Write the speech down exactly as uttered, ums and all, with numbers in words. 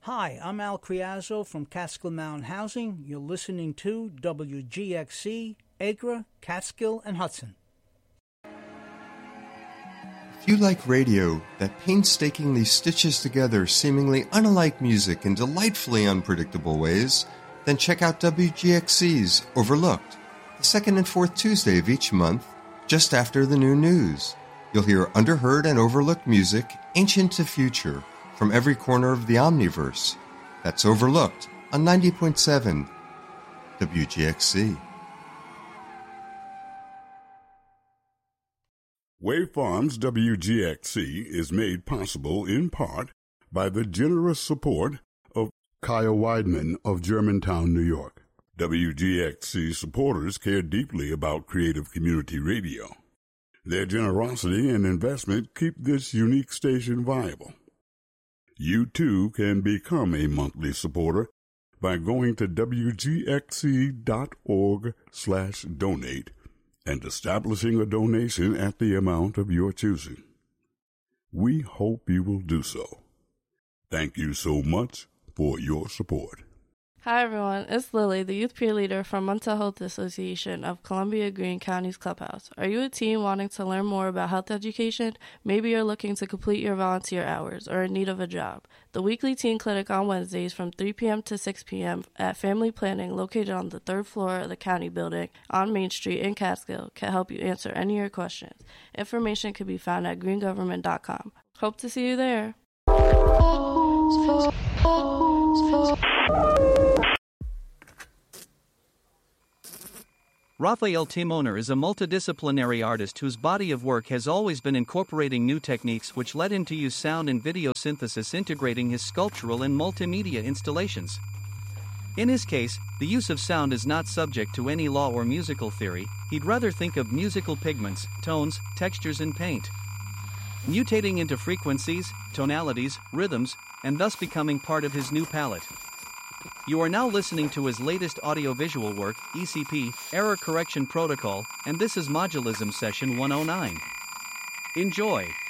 Hi, I'm Al Criazzo from Catskill Mountain Housing. You're listening to W G X C, Acre, Catskill, and Hudson. If you like radio that painstakingly stitches together seemingly unalike music in delightfully unpredictable ways, then check out W G X C's Overlooked, the second and fourth Tuesday of each month, just after the new news. You'll hear underheard and overlooked music, ancient to future, from every corner of the Omniverse. That's Overlooked on ninety point seven W G X C. Wave Farms W G X C is made possible in part by the generous support of Kaya Weidman of Germantown, New York. W G X C supporters care deeply about creative community radio. Their generosity and investment keep this unique station viable. You too can become a monthly supporter by going to W G X C dot org slash donate and establishing a donation at the amount of your choosing. We hope you will do so. Thank you so much for your support. Hi everyone, it's Lily, the youth peer leader from Mental Health Association of Columbia Green County's Clubhouse. Are you a teen wanting to learn more about health education? Maybe you're looking to complete your volunteer hours or in need of a job. The weekly teen clinic on Wednesdays from three p.m. to six p.m. at Family Planning, located on the third floor of the county building on Main Street in Catskill, can help you answer any of your questions. Information can be found at green government dot com. Hope to see you there. Raphael Timoner is a multidisciplinary artist whose body of work has always been incorporating new techniques, which led him to use sound and video synthesis, integrating his sculptural and multimedia installations. In his case, the use of sound is not subject to any law or musical theory. He'd rather think of musical pigments, tones, textures, and paint, mutating into frequencies, tonalities, rhythms, and thus becoming part of his new palette. You are now listening to his latest audio-visual work, E C P, Error Correction Protocol, and this is Modulism Session one oh nine. Enjoy!